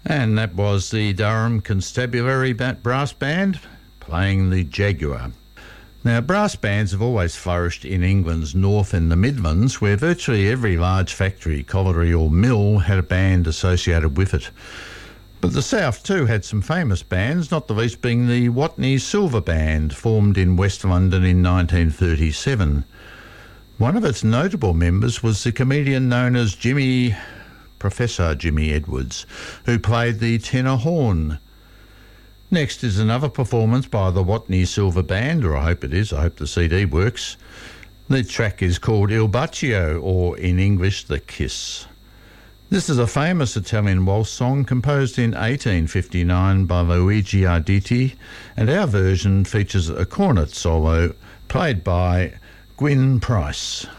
And that was the Durham Constabulary Brass Band playing the Jaguar. Now, brass bands have always flourished in England's north and the Midlands, where virtually every large factory, colliery or mill had a band associated with it. But the south too had some famous bands, not the least being the Watney Silver Band, formed in West London in 1937. One of its notable members was the comedian known as Professor Jimmy Edwards, who played the tenor horn. Next is another performance by the Watney Silver Band, or I hope it is, I hope the CD works. The track is called Il Bacio, or in English, The Kiss. This is a famous Italian waltz song composed in 1859 by Luigi Arditi, and our version features a cornet solo played by Gwyn Price.